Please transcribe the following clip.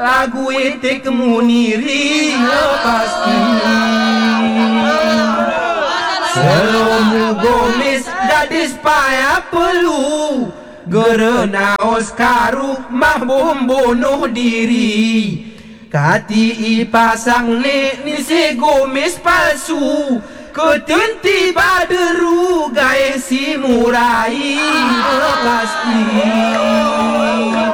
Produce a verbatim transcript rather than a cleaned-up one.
lagu itik muniri pasti. Selomu Gomis gadis payah perlu gerenaos karu mah bom bunuh diri. Kati ipasang ni ni si Gomis palsu ketenti baderu gaya si murai pasti.